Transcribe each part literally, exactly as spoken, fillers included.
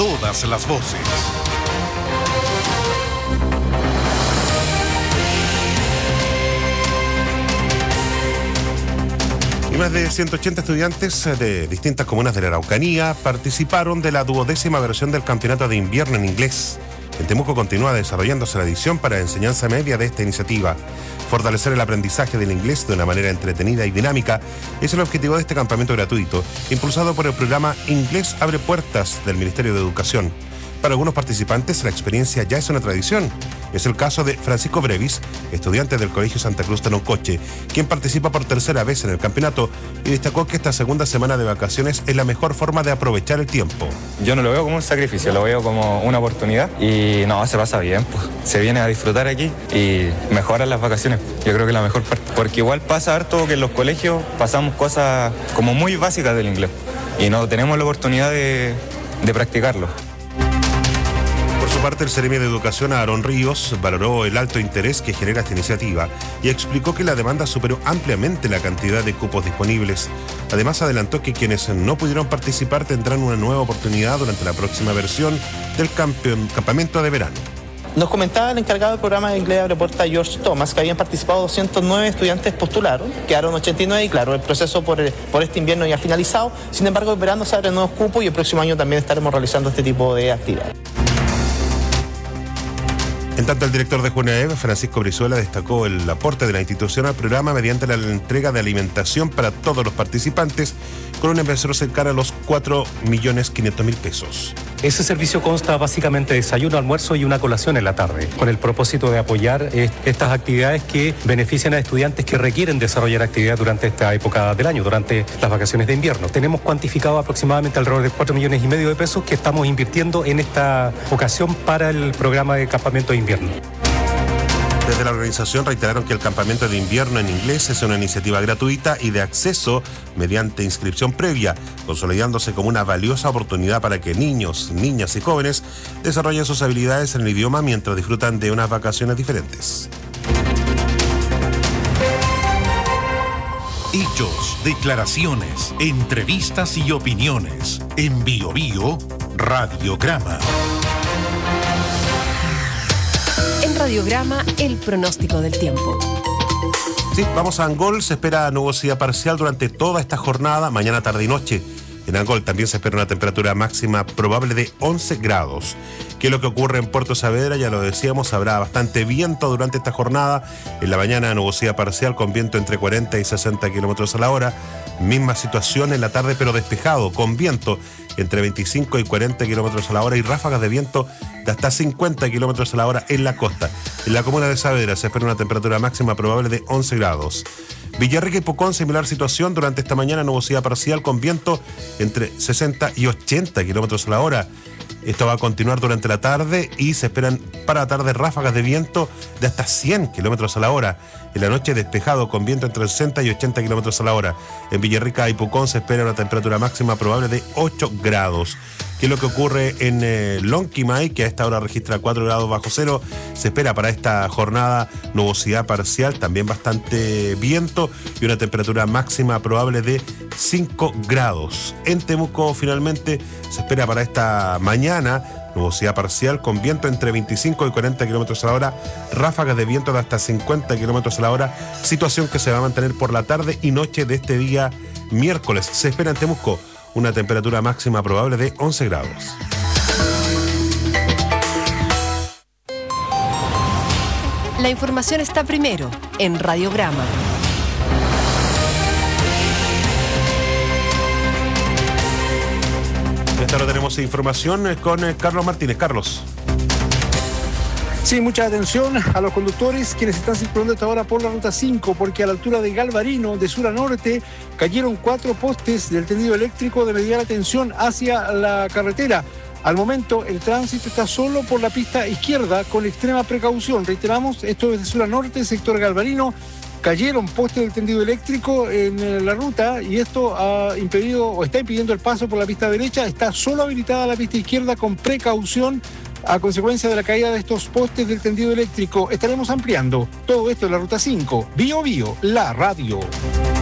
todas las voces. Y más de ciento ochenta estudiantes de distintas comunas de la Araucanía participaron de la duodécima versión del Campeonato de Invierno en Inglés. En Temuco continúa desarrollándose la edición para enseñanza media de esta iniciativa. Fortalecer el aprendizaje del inglés de una manera entretenida y dinámica es el objetivo de este campamento gratuito, impulsado por el programa Inglés Abre Puertas del Ministerio de Educación. Para algunos participantes, la experiencia ya es una tradición. Es el caso de Francisco Brevis, estudiante del Colegio Santa Cruz de Loncoche, quien participa por tercera vez en el campeonato y destacó que esta segunda semana de vacaciones es la mejor forma de aprovechar el tiempo. Yo no lo veo como un sacrificio, lo veo como una oportunidad y no, se pasa bien, pues. Se viene a disfrutar aquí y mejoran las vacaciones. Yo creo que es la mejor parte, porque igual pasa harto que en los colegios pasamos cosas como muy básicas del inglés y no tenemos la oportunidad de, de practicarlo. Por su parte, el Seremi de Educación, Aarón Ríos, valoró el alto interés que genera esta iniciativa y explicó que la demanda superó ampliamente la cantidad de cupos disponibles. Además, adelantó que quienes no pudieron participar tendrán una nueva oportunidad durante la próxima versión del campeón, campamento de verano. Nos comentaba el encargado del programa de Inglés Abre Puertas, George Thomas, que habían participado doscientos nueve estudiantes postularon, quedaron ochenta y nueve y claro, el proceso por, el, por este invierno ya ha finalizado. Sin embargo, en verano se abren nuevos cupos y el próximo año también estaremos realizando este tipo de actividades. En tanto, el director de Junaev, Francisco Brizuela, destacó el aporte de la institución al programa mediante la entrega de alimentación para todos los participantes, con una inversión cercana a los cuatro millones quinientos mil pesos. Ese servicio consta básicamente de desayuno, almuerzo y una colación en la tarde, con el propósito de apoyar eh, estas actividades que benefician a estudiantes que requieren desarrollar actividad durante esta época del año, durante las vacaciones de invierno. Tenemos cuantificado aproximadamente alrededor de cuatro millones y medio de pesos que estamos invirtiendo en esta ocasión para el programa de campamento de invierno. Desde la organización reiteraron que el campamento de invierno en inglés es una iniciativa gratuita y de acceso mediante inscripción previa, consolidándose como una valiosa oportunidad para que niños, niñas y jóvenes desarrollen sus habilidades en el idioma mientras disfrutan de unas vacaciones diferentes. Hechos, declaraciones, entrevistas y opiniones. En Bio Bio, Radiograma. En Radiograma, el pronóstico del tiempo. Sí, vamos a Angol. Se espera nubosidad parcial durante toda esta jornada, mañana, tarde y noche. En Angol también se espera una temperatura máxima probable de once grados. ¿Qué es lo que ocurre en Puerto Saavedra? Ya lo decíamos, habrá bastante viento durante esta jornada. En la mañana nubosidad parcial con viento entre cuarenta y sesenta kilómetros a la hora. Misma situación en la tarde, pero despejado, con viento entre veinticinco y cuarenta kilómetros a la hora y ráfagas de viento de hasta cincuenta kilómetros a la hora en la costa. En la comuna de Saavedra se espera una temperatura máxima probable de once grados. Villarrica y Pucón, similar situación durante esta mañana, nubosidad parcial con viento entre sesenta y ochenta kilómetros a la hora. Esto va a continuar durante la tarde y se esperan para la tarde ráfagas de viento de hasta cien kilómetros a la hora. En la noche despejado con viento entre sesenta y ochenta kilómetros a la hora. En Villarrica y Pucón se espera una temperatura máxima probable de ocho grados. ¿Qué es lo que ocurre en eh, Lonquimay, que a esta hora registra cuatro grados bajo cero? Se espera para esta jornada nubosidad parcial, también bastante viento y una temperatura máxima probable de cinco grados. En Temuco finalmente se espera para esta mañana nubosidad parcial con viento entre veinticinco y cuarenta kilómetros a la hora, ráfagas de viento de hasta cincuenta kilómetros a la hora, situación que se va a mantener por la tarde y noche de este día miércoles. Se espera en Temuco una temperatura máxima probable de once grados. La información está primero en Radiograma. Esta hora tenemos información con Carlos Martínez. Carlos. Sí, mucha atención a los conductores quienes están circulando esta hora por la ruta cinco, porque a la altura de Galvarino, de sur a norte, cayeron cuatro postes del tendido eléctrico de mediana tensión hacia la carretera. Al momento, el tránsito está solo por la pista izquierda con extrema precaución. Reiteramos, esto es de sur a norte, sector Galvarino. Cayeron postes del tendido eléctrico en la ruta y esto ha impedido o está impidiendo el paso por la pista derecha. Está solo habilitada la pista izquierda con precaución a consecuencia de la caída de estos postes del tendido eléctrico. Estaremos ampliando todo esto en la ruta cinco. Bio Bio, la radio.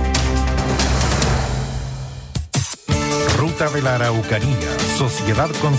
Ruta de la Araucanía, Sociedad con